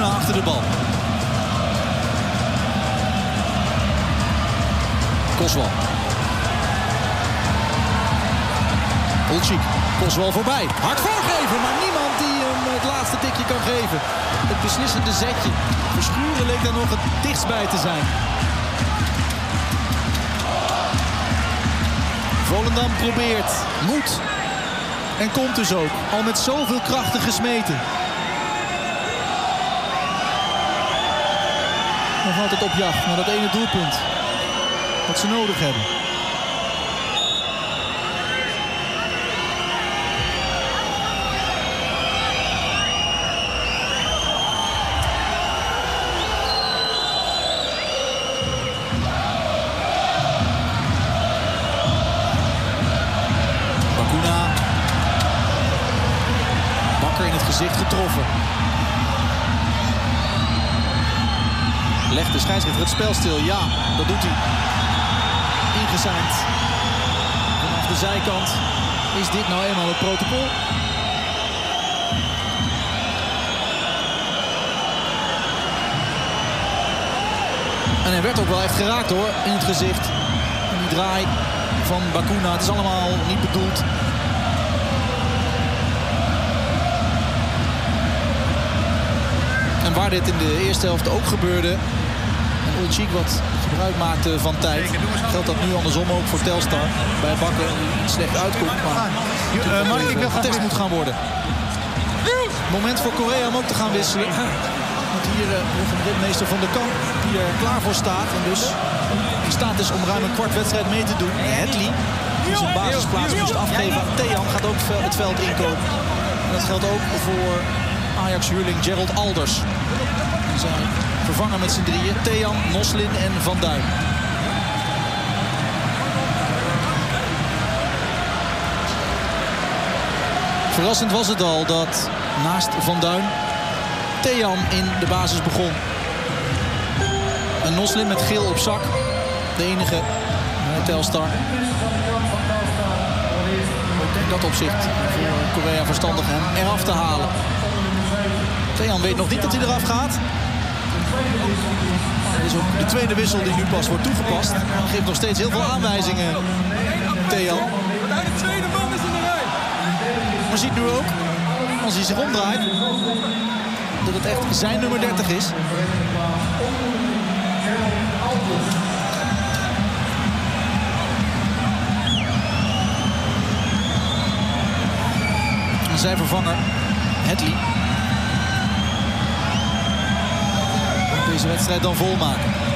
Bakuna achter de bal. Koswal. Olczyk. Koswal voorbij. Hard voorgeven, maar niemand die hem het laatste tikje kan geven. Het beslissende zetje. Verschuren leek daar nog het dichtst bij te zijn. Volendam probeert. Moet. En komt dus ook. Al met zoveel krachten gesmeten. Nog altijd op jacht naar dat ene doelpunt. Wat ze nodig hebben. Bakuna. Bakker in het gezicht getroffen. Legt de scheidsrechter het spel stil? Ja, dat doet hij. Ingezeind. Vanaf de zijkant is dit nou eenmaal het protocol. En hij werd ook wel echt geraakt hoor, in het gezicht. En die draai van Bakuna, het is allemaal niet bedoeld. En waar dit in de eerste helft ook gebeurde. En Olczyk wat gebruik maakte van tijd. Geldt dat nu andersom ook voor Telstar. Bij Bakker slecht uitkomt. Maar ik wil getest moet gaan worden. Moment voor Correa om ook te gaan wisselen. Want hier de ritmeester van de Kamp die er klaar voor staat. En dus in staat is om ruim een kwart wedstrijd mee te doen. Hedley, die zijn basisplaats moest afgeven aan Thean, gaat ook het veld inkomen. En dat geldt ook voor Ajax-huurling Gerald Alders. Die zijn vervangen met z'n drieën. Thean, Noslin en Van Duin. Verrassend was het al dat naast Van Duin Thean in de basis begon. En Noslin met geel op zak. De enige Telstar. Ook in dat opzicht voor Correa verstandig hem eraf te halen. Thean weet nog niet dat hij eraf gaat. Dat is ook de tweede wissel die nu pas wordt toegepast. Hij geeft nog steeds heel veel aanwijzingen, Thean. Maar ziet nu ook, als hij zich omdraait, dat het echt zijn nummer 30 is. En zijn vervanger, Hedley. Deze wedstrijd dan volmaken.